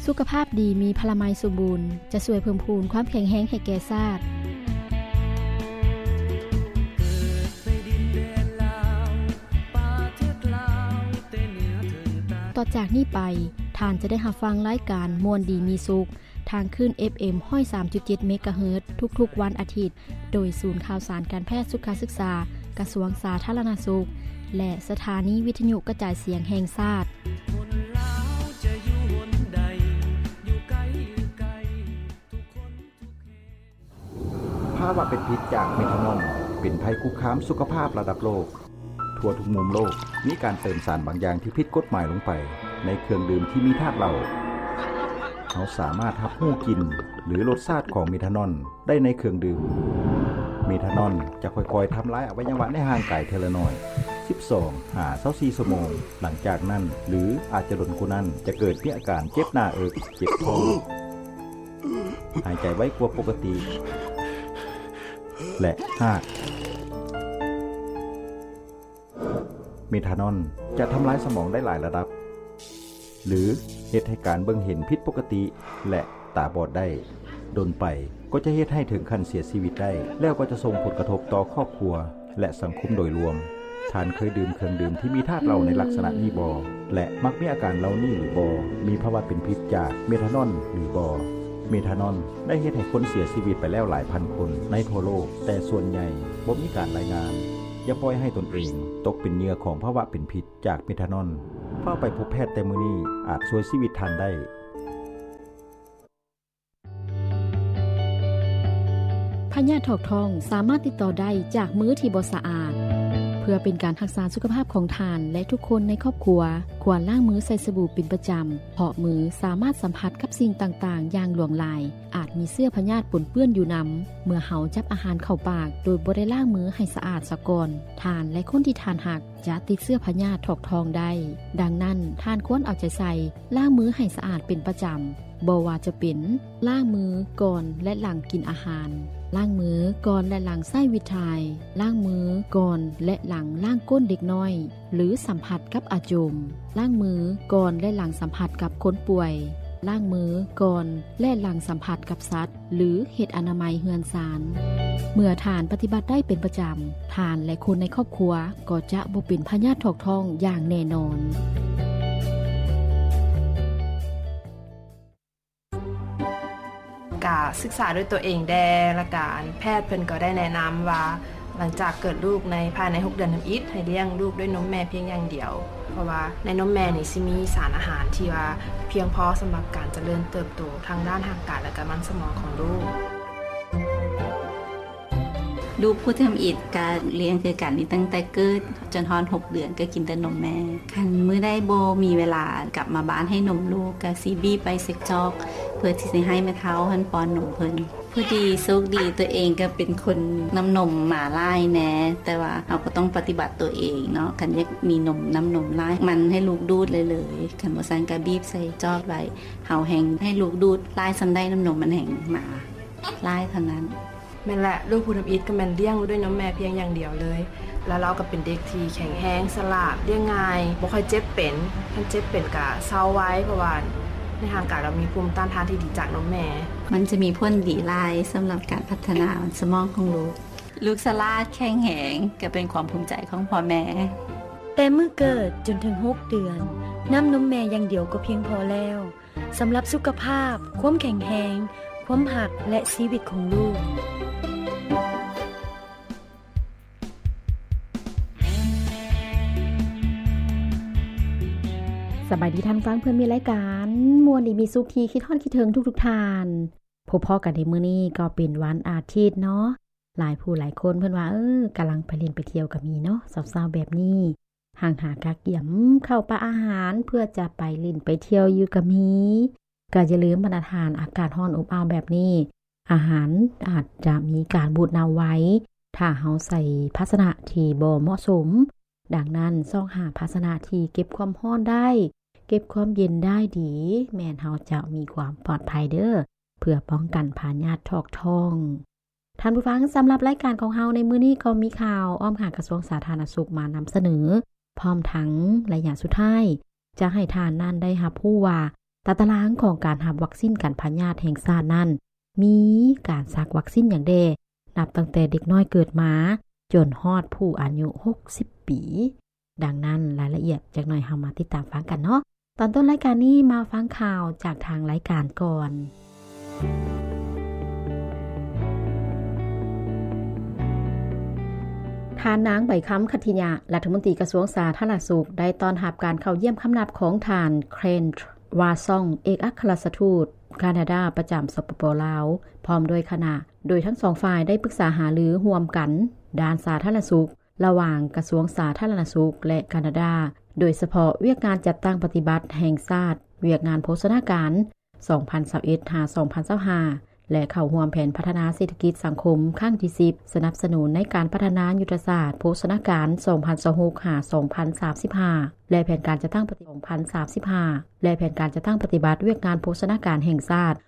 สุขภาพดีมีพลามัยสมบูรณ์จะช่วยเพิ่มพูนความแข็งแรงให้แก่ชาติต่อจากนี้ไปท่านจะได้รับฟังรายการมวลดีมีสุขทางขึ้น FM 103.7 เมกะเฮิรตซ์ทุกๆวันอาทิตย์โดยศูนย์ข่าวสารการแพทย์สุขศึกษากระทรวงสาธารณสุขและสถานีวิทยุกระจายเสียงแห่งชาติภาวะเป็นพิษจากเมทานอลเป็นภัยคุกคามสุขภาพระดับโลกทั่วทุกมุมโลกมีการเติมสารบางอย่างที่ผิดกฎหมายลงไปในเครื่องดื่มที่มีธาตุเหล้าเราสามารถรับรู้กลิ่นหรือรสชาติของเมทานอลได้ในเครื่องดื่มเมทานอลจะค่อยๆทำลายอวัยวะในร่างกายเทละน้อย12-24 ชั่วโมงหลังจากนั้นหรืออาจจะล้นกว่านั้นจะเกิดมีอาการเจ็บหน้าอกเจ็บท้องหายใจไวกว่าปกติและเมทานอลจะทำลายสมองได้หลายระดับหรือเฮ็ดให้การเบิ่งเห็นผิดปกติและตาบอดได้ดนไปก็จะเฮ็ดให้ถึงขั้นเสียชีวิตได้แล้วก็จะส่งผลกระทบต่อครอบครัวและสังคมโดยรวมท่านเคยดื่มเครื่องดื่มที่มีธาตุเหล้าในลักษณะนี้บ่และมักมีอาการเหล่านี้หรือบ่มีภาวะเป็นพิษจากเมทานอลหรือบ่เมทานอลได้เฮ็ดให้คนเสียชีวิตไปแล้วหลายพันคนในทั่วโลกแต่ส่วนใหญ่บ่มีการรายงานอย่าปล่อยให้ตนเองตกเป็นเหยื่อของภาวะเป็นพิษจากเมทานอลเฝ้าไปพบแพทย์แต่มื้อนี้อาจช่วยชีวิตท่านได้พยาธิถอกทองสามารถติดต่อได้จากมือที่บ่สะอาดเพื่อเป็นการรักษาสุขภาพของท่านและทุกคนในครอบครัวควรล้างมือใส่สบู่เป็นประจำเพราะมือสามารถสัมผัสกับสิ่งต่างๆอย่างหลวงหลายอาจมีเชื้อพยาธิปนเปื้อนอยู่นำเมื่อเฮาจับอาหารเข้าปากโดยบ่ได้ล้างมือให้สะอาดซะก่อนท่านและคนที่ทานหักจะติดเชื้อพยาธิถอกทองได้ดังนั้นท่านควรเอาใจใส่ล้างมือให้สะอาดเป็นประจำบ่ว่าจะเป็นล้างมือก่อนและหลังกินอาหารล้างมือก่อนและหลังใช้วิธีล้างมือก่อนและหลังล้างก้นเด็กน้อยหรือสัมผัสกับอาโจมล้างมือก่อนและหลังสัมผัสกับคนป่วยล้างมือก่อนและหลังสัมผัสกับสัตว์หรือเฮ็ดอนามัยเฮือนศาลเมื่อท่านปฏิบัติได้เป็นประจำท่านและคนในครอบครัวก็จะบ่เป็นพยาธิถอกทองอย่างแน่นอนกาศึกษาด้วยตัวเองแดและการแพทย์เพิ่นก็ได้แนะนำว่าหลังจากเกิดลูกในภายใน6เดือนทำอิฐให้เลี้ยงลูกด้วยนมแม่เพียงอย่างเดียวเพราะว่าในนมแม่นี่สิมีสารอาหารที่ว่าเพียงพอสำหรับการเจริญเติบโตทางด้านร่างกายและก็มันสมองของลูกลูกผู้ทำอิฐการเลี้ยงคือการนี้ตั้งแต่เกิดจนฮอน6เดือนก็กินแต่นมแม่คันมื้อได้โบมีเวลากลับมาบ้านให้นมลูกก็ซีบี้ไปเซ็กจอกเพื่อที่จะให้แม่เฒ่าเพิ่นป้อนนมเพิ่นพอดีโชคดีตัวเองก็เป็นคนน้ำนมหมาลายแน่แต่ว่าเราก็ต้องปฏิบัติตัวเองเนาะคันอยากมีนมน้ำนมลายมันให้ลูกดูดเลยคันบ่ซั่นก็บีบใส่จอกไว้เฮาแห่งให้ลูกดูดลายซำได้น้ำนมมันแห่งหมาลายเท่านั้นแม่นแหละลูกผู้ทำอิฐก็แม่นเลี้ยงด้วยน้ำแม่เพียงอย่างเดียวเลยแล้วเราก็เป็นเด็กที่แข็งแรงฉลาดเลี้ยงง่ายบ่ค่อยเจ็บเป็นถ้าเจ็บเป็นก็เซาไว้เพราะว่าในทางการเรามีภูมิต้านทานที่ดีจากนมแม่มันจะมีผลดีหลายสำหรับการพัฒนาสมองของลูกฉลาดแข็งแรงก็เป็นความภูมิใจของพ่อแม่แต่เมื่อเกิดจนถึง6เดือนน้ำนมแม่อย่างเดียวก็เพียงพอแล้วสำหรับสุขภาพความแข็งแรงความหักและชีวิตของลูกสบายดีท่านฟังเพื่อนมีรายการมวลดีมีสุขที่คิดฮอดคิดถึงทุกท่านพบพ่อกันในมื้อนี้ก็เป็นวันอาทิตย์เนาะหลายผู้หลายคนเพิ่นว่ากำลังไปเล่นไปเที่ยวก็มีเนาะสาวๆแบบนี้ห่างหากะเกี่ยมเข้าปลาอาหารเพื่อจะไปเล่นไปเที่ยวอยู่ก็มีก็อย่าลืมบรรทานอากาศร้อนอบอ้าวแบบนี้อาหารอาจจะมีการบูดน้ำไว้ถ้าเฮาใส่ภาชนะที่บ่เหมาะสมดังนั้นต้องหาภาชนะที่เก็บความร้อนได้เก็บความเย็นได้ดีแม่นเฮาจะมีความปลอดภัยเด้อเพื่อป้องกันพยาธิถอกทองท่านผู้ฟังสำหรับรายการของเฮาในมื้อนี้ก็มีข่าวอ้อมหากระทรวงสาธารณสุขมานำเสนอพร้อมทั้งระยะสุดท้ายจะให้ทานนั้นได้รับรู้ว่าตารางของการรับวัคซีนกันพยาธิแห่งชาตินั้นมีการซักวัคซีนอย่างแดนับตั้งแต่เด็กน้อยเกิดมาจนฮอดผู้อายุ60ปีดังนั้นรายละเอียดจากหน่อยเฮามาติดตามฟังกันเนาะตอนต้นรายการนี้มาฟังข่าวจากทางรายการก่อนทานนางใบค้ำคัทิยะรัฐมนตรีกระทรวงสาธารณสุขได้ต้อนรับการเข้าเยี่ยมคำนับของทานเครนทร์วาซองเอกอัครราชทูตแคนาดาประจำสปป.ลาวพร้อมด้วยคณะโดยทั้งสองฝ่ายได้ปรึกษาหารือร่วมกันด้านสาธารณสุขระหว่างกระทรวงสาธารณสุขและแคนาดาโดยเฉพาะเวียกงานจัดตั้งปฏิบัติแห่งชาติเวียกงานโภชนาการ 2021-2025 และเข้าร่วมแผนพัฒนาเศรษฐกิจสังคมครั้งที่ 10 สนับสนุนในการพัฒนายุทธศาสตร์โภชนาการ 2026-2035 และแผนการจัดตั้งปฏิบัติ 2035 และแผนการจัดตั้งปฏิบัติเวียกงานโภชนาการแห่งชาติ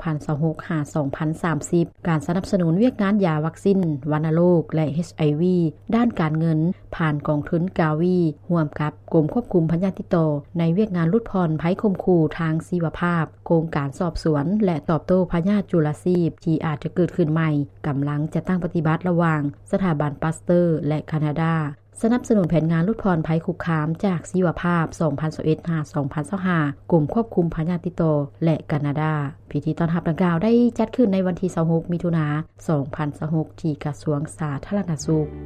2026-2030 การสนับสนุนเวียกงานยาวัคซีนวัณโรคและ HIV ด้านการเงินผ่านกองทุนกาวีร่วมกับกรมควบคุมพยาธิติดต่อในเวียกงานลดผ่อนภัยข่มขู่ทางชีวภาพโครงการสอบสวนและตอบโต้พยาธิจุลชีพที่อาจจะเกิดขึ้นใหม่กำลังจะตั้งปฏิบัติระหว่างสถาบันปาสเตอร์และแคนาดาสนับสนุนแผนงานลดผ่อนภัยคุกคามจากชีวภาพ 2021-2025 กรมควบคุมพยาธิติดต่อและแคนาดาพิธีต้อนรับดังกล่าวได้จัดขึ้นในวันที่26มิถุนายน 2026 ที่กระทรวงสาธารณสุข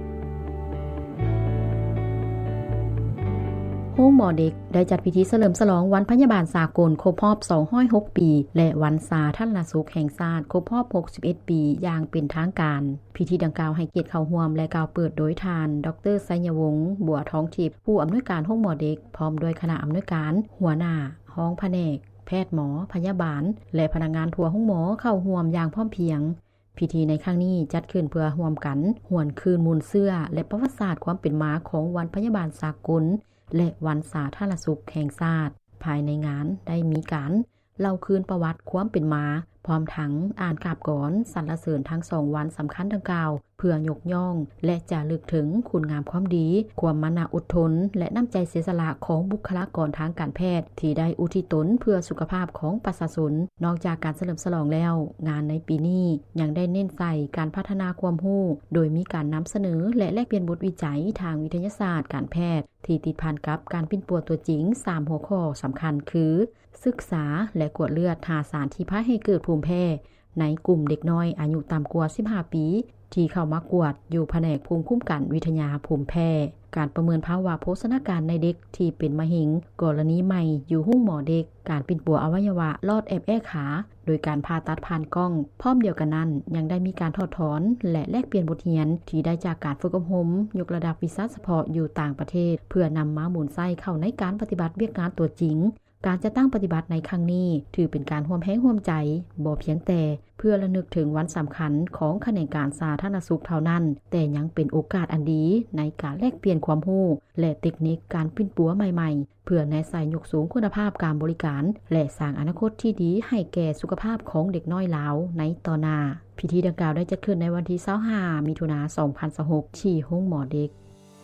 โฮงหมอเด็กได้จัดพิธีเฉลิมฉลองวันพยาบาลสากลครบรอบ206ปีและวันสาธารณสุขแห่งชาติครบรอบ61ปีอย่างเป็นทางการพิธีดังกล่าวให้เกียรติเข้าร่วมและกล่าวเปิดโดยทานดร.ไสยวงศ์บัวทองทิพย์ผู้อำนวยการโฮงหมอเด็กพร้อมด้วยคณะอำนวยการหัวหน้าห้องแผนกแพทย์หมอพยาบาลและพนักงานทั่วโฮงหมอเข้าร่วมอย่างพร้อมเพรียงพิธีในครั้งนี้จัดขึ้นเพื่อร่วมกันหวนคืนมูลเชื่อและประวัติศาสตร์ความเป็นมาของวันพยาบาลสากลและวันสาธารณสุขแห่งชาติภายในงานได้มีการเล่าคืนประวัติความเป็นมาพร้อมทั้งอ่านกาบก่อนสรรเสริญทั้ง2วันสำคัญดังกล่าวเพื่อยกย่องและจะลึกถึงคุณงามความดีความมานะอดทนและน้ำใจเสียสละของบุคลากรทางการแพทย์ที่ได้อุทิศตนเพื่อสุขภาพของประชาชนนอกจากการเฉลิมฉลองแล้วงานในปีนี้ยังได้เน้นใส่การพัฒนาความรู้โดยมีการนำเสนอและแลกเปลี่ยนบทวิจัยทางวิทยาศาสตร์การแพทย์ที่ติดพันกับการปิ้นปัวตัวจริง3หัวข้อสำคัญคือศึกษาและกวดเลือดหาสารที่พาให้เกิดภูมิแพ้ในกลุ่มเด็กน้อยอายุต่ำกว่า15ปีที่เข้ามากวดอยู่แผนกภูมิคุ้มกันวิทยาภูมิแพ้การประเมินภาวะโภชนาการในเด็กที่เป็นมะเร็งกรณีใหม่อยู่ห้องหมอเด็กการปิ้นปัวอวัยวะลอดแอบแอ้ขาโดยการผ่าตัดผ่านกล้องพร้อมเดียวกันนั้นยังได้มีการถอดถอนและแลกเปลี่ยนบทเรียนที่ได้จากการฝึกอบรมยกระดับวิชาเฉพาะอยู่ต่างประเทศเพื่อนำมาหมุนไส้เข้าในการปฏิบัติเวียกงานตัวจริงการจะตั้งปฏิบัติในครั้งนี้ถือเป็นการร่วมแรงร่วมใจบ่เพียงแต่เพื่อระลึกถึงวันสำคัญของแขนงการสาธารณสุขเท่านั้นแต่ยังเป็นโอกาสอันดีในการแลกเปลี่ยนความรู้และเทคนิคการปิ้นปัวใหม่ๆเพื่อแนใส่ยกสูงคุณภาพการบริการและสร้างอนาคตที่ดีให้แก่สุขภาพของเด็กน้อยลาวในต่อหน้าพิธีดังกล่าวได้จัดขึ้นในวันที่25มิถุนายน 2026ที่ห้องหมอเด็ก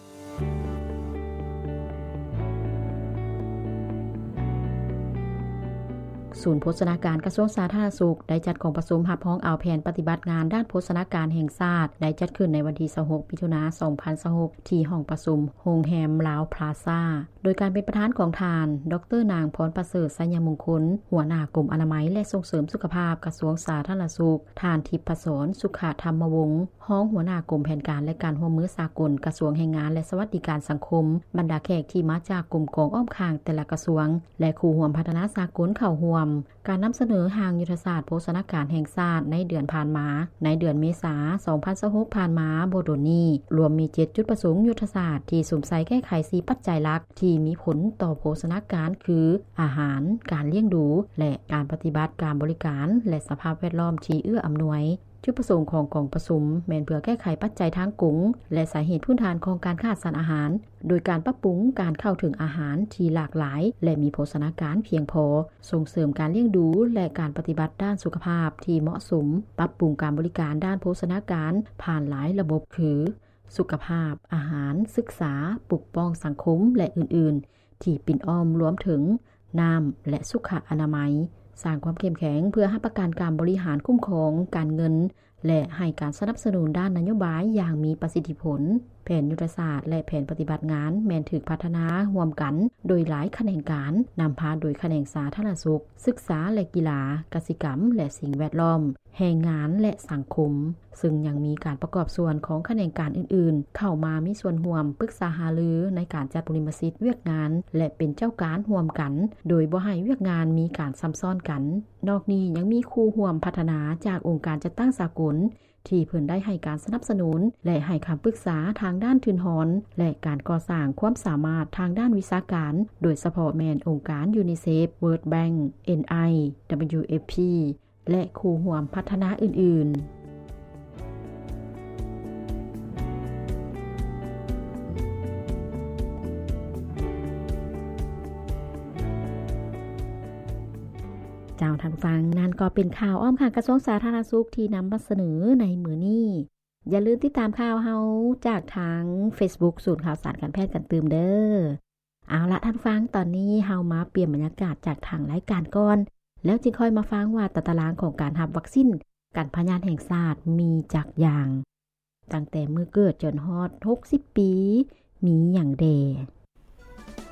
ศูนย์โภชนาการกระทรวงสาธารณสุขได้จัดของประชุมรับรองเอาแผนปฏิบัติงานด้านโภชนาการแห่งชาติได้จัดขึ้นในวันที่26มิถุนายน 2026ที่ห้องประชุมโรงแรมลาวพลาซ่าโดยการเป็นประธานของทานดร.นางพรประเสริฐไสยมงคลหัวหน้ากรมอนามัยและส่งเสริมสุขภาพกระทรวงสาธารณสุขทานทิพย์ศรสุขธรรมวงศ์ห้องหัวหน้ากรมแผนการและการร่วมมือสากลกระทรวงแรงงานและสวัสดิการสังคมบรรดาแขกที่มาจากกลุ่มกองอ้อมข้างแต่ละกระทรวงและครูร่วมพัฒนาสากลเข้าร่วมการนำเสนอทางยุทธศาสตร์โภชนาการแห่งชาติในเดือนผ่านมาในเดือนเมษายน 2026ผ่านมาบ่โดนนี้รวมมี7จุดประสงค์ยุทธศาสตร์ที่สวมใส่แก้ไข4ปัจจัยหลักที่มีผลต่อโภชนาการคืออาหารการเลี้ยงดูและการปฏิบัติการบริการและสภาพแวดล้อมที่เอื้ออำนวยจุดประสงค์ของกองประชุมแม่นเพื่อแก้ไขปัจจัยทางกรุงและสาเหตุพื้นฐานของการขาดสารอาหารโดยการปรับปรุงการเข้าถึงอาหารที่หลากหลายและมีโภชนาการเพียงพอส่งเสริมการเลี้ยงดูและการปฏิบัติด้านสุขภาพที่เหมาะสมปรับปรุงการบริการด้านโภชนาการผ่านหลายระบบคือสุขภาพอาหารศึกษาปกป้องสังคมและอื่นๆที่ปิ่นอ้อมรวมถึงน้ำและสุขอนามัยสร้างความเข้มแข็งเพื่อให้ประกันการบริหารคุ้มครองการเงินและให้การสนับสนุนด้านนโยบายอย่างมีประสิทธิผลแผนยุทธศาสตร์และแผนปฏิบัติงานแม่นถูกพัฒนาร่วมกันโดยหลายแขนงการนำพาโดยแขนงสาธารณสุขศึกษาและกีฬากสิกรรมและสิ่งแวดล้อมแรงงานและสังคมซึ่งยังมีการประกอบส่วนของแขนงการอื่นๆเข้ามามีส่วนร่วมปรึกษาหารือในการจัดปริมาสิทธิ์เวียกงานและเป็นเจ้าการร่วมกันโดยบ่ให้เวียกงานมีการซ้ำซ้อนกันนอกนี้ยังมีคู่ร่วมพัฒนาจากองค์การจัดตั้งสากลที่เพิ่นได้ให้การสนับสนุนและให้คำปรึกษาทางด้านทุนหอนและการก่อสร้างความสามารถทางด้านวิชาการโดยเฉพาะแม่นองค์การ UNICEF World Bank NI WFP และคู่ร่วมพัฒนาอื่นๆเจ้าท่านฟังนั่นก็เป็นข่าวอ้อมข้างกระทรวงสาธารณสุขที่นำมาเสนอในมื้อนี้อย่าลืมติดตามข่าวเฮาจากทาง Facebook ศูนย์ข่าวสารการแพทย์กันตืมเด้อเอาละท่านฟังตอนนี้เฮามาเปลี่ยนบรรยากาศจากทางรายการก่อนแล้วจึงค่อยมาฟังว่าตารางของการรับวัคซีนการพยาธิแห่งชาติมีจักอย่างตั้งแต่มื้อเกิดจนฮอด60 ปีมีหยังแด